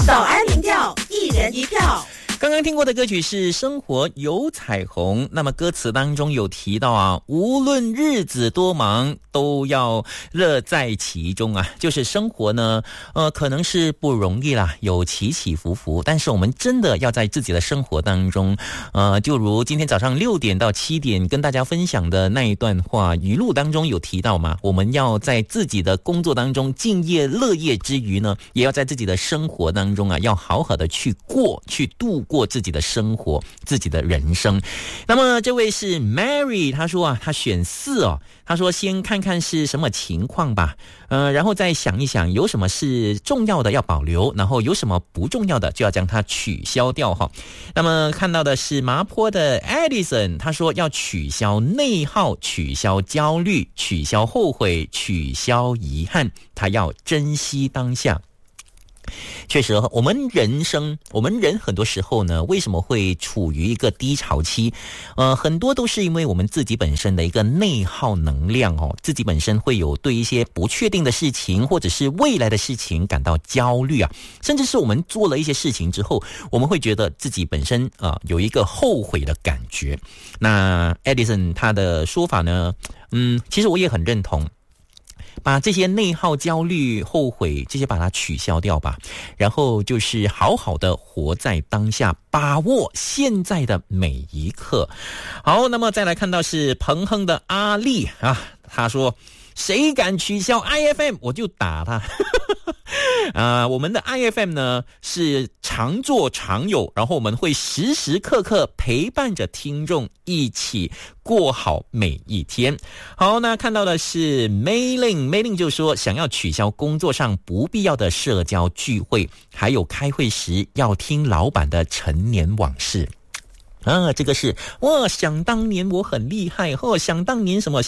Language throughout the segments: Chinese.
早安民调，一人一票。 刚刚听过的歌曲是《生活有彩虹》，那么歌词当中有提到啊，无论日子多忙，都要乐在其中啊。就是生活呢，可能是不容易啦，有起起伏伏，但是我们真的要在自己的生活当中，就如今天早上6点到7点跟大家分享的那一段话语录当中有提到嘛，我们要在自己的工作当中敬业乐业之余呢，也要在自己的生活当中啊，要好好的去度过自己的生活，自己的人生。那么这位是 Mary， 她说啊，她选4哦，她说先看看是什么情况吧，然后再想一想有什么是重要的要保留，然后有什么不重要的就要将它取消掉哈。那么看到的是麻坡的 Edison， 他说要取消内耗，取消焦虑，取消后悔，取消遗憾，他要珍惜当下。确实，我们人很多时候呢，为什么会处于一个低潮期？很多都是因为我们自己本身的一个内耗能量哦，自己本身会有对一些不确定的事情或者是未来的事情感到焦虑啊，甚至是我们做了一些事情之后，我们会觉得自己本身有一个后悔的感觉。那 Edison 他的说法呢，其实我也很认同。把这些内耗、焦虑、后悔这些把它取消掉吧，然后就是好好的活在当下，把握现在的每一刻。好，那么再来看到是彭亨的阿丽啊，他说谁敢取消 IFM 我就打他。我们的 IFM 呢是常做常有，然后我们会时时刻刻陪伴着听众一起过好每一天。好，那看到的是 Mailing 就说想要取消工作上不必要的社交聚会，还有开会时要听老板的陈年往事。这个是哇，想当年我很厉害想当年什么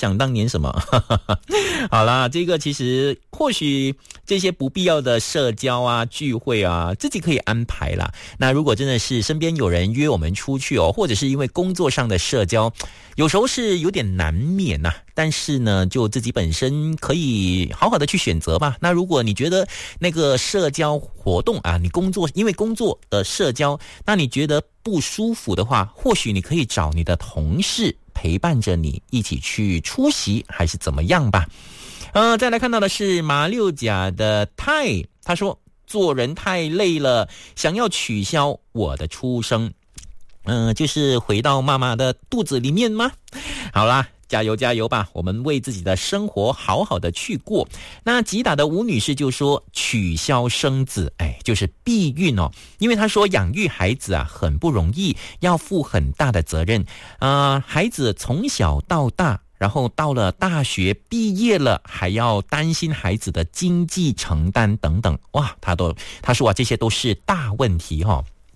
好啦，这个其实或许这些不必要的社交啊聚会啊自己可以安排啦。那如果真的是身边有人约我们出去或者是因为工作上的社交有时候是有点难免但是呢就自己本身可以好好的去选择吧。那如果你觉得那个社交活动你因为工作的社交那你觉得不舒服的话，或许你可以找你的同事陪伴着你一起去出席还是怎么样吧。再来看到的是马六甲的泰，他说做人太累了，想要取消我的出生。就是回到妈妈的肚子里面吗？好啦，加油吧，我们为自己的生活好好的去过。那吉打的吴女士就说取消生子，就是避孕因为她说养育孩子很不容易，要负很大的责任。孩子从小到大，然后到了大学毕业了，还要担心孩子的经济承担等等。哇，她说这些都是大问题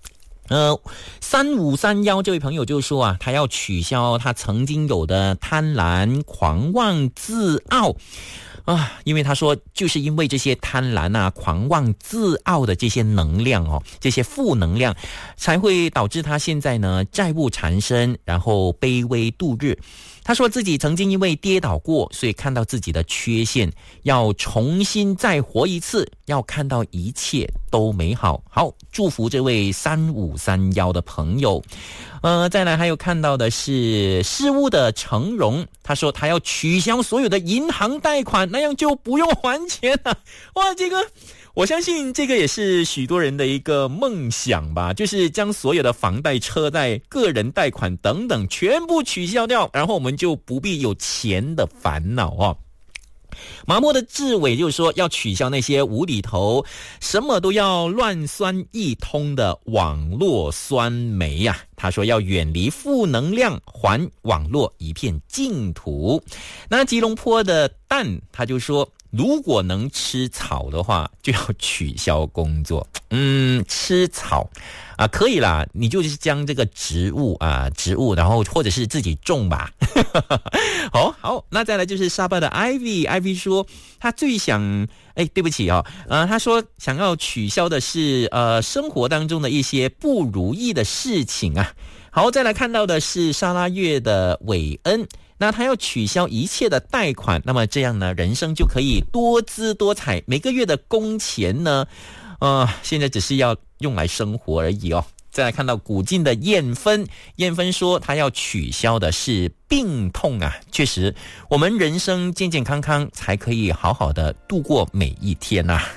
3531这位朋友就说他要取消他曾经有的贪婪、狂妄、自傲因为他说就是因为这些贪婪狂妄、自傲的这些能量这些负能量才会导致他现在呢债务缠身，然后卑微度日。他说自己曾经因为跌倒过，所以看到自己的缺陷，要重新再活一次，要看到一切都美好。好，祝福这位3531的朋友。再来还有看到的是事务的成荣，他说他要取消所有的银行贷款，那样就不用还钱了。哇，这个我相信这个也是许多人的一个梦想吧，就是将所有的房贷、车贷、个人贷款等等全部取消掉，然后我们就不必有钱的烦恼麻木的志伟就是说要取消那些无厘头什么都要乱酸一通的网络酸梅他说要远离负能量，还网络一片净土。那吉隆坡的蛋他就说如果能吃草的话就要取消工作。吃草可以啦，你就是将这个植物然后或者是自己种吧。好，那再来就是沙巴的 Ivy 说他最想对不起他说想要取消的是生活当中的一些不如意的事情好，再来看到的是沙拉越的韦恩，那他要取消一切的贷款，那么这样呢人生就可以多姿多彩，每个月的工钱呢现在只是要用来生活而已哦。再来看到古晋的燕芬，燕芬说他要取消的是病痛啊。确实，我们人生健健康康才可以好好的度过每一天啊。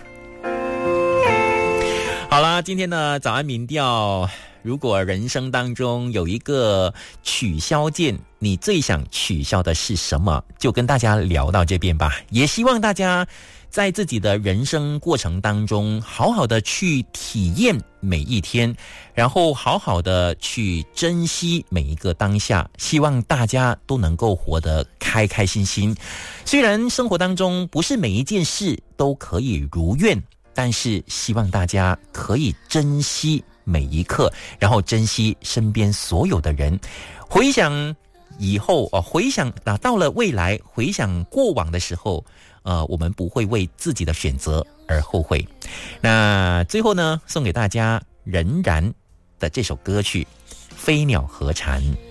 好啦，今天的早安民调，如果人生当中有一个取消键，你最想取消的是什么？就跟大家聊到这边吧。也希望大家在自己的人生过程当中，好好的去体验每一天，然后好好的去珍惜每一个当下。希望大家都能够活得开开心心。虽然生活当中不是每一件事都可以如愿，但是希望大家可以珍惜每一刻，然后珍惜身边所有的人。回想以后回想到了未来，回想过往的时候，我们不会为自己的选择而后悔。那最后呢，送给大家任然的这首歌曲《飞鸟和蝉》。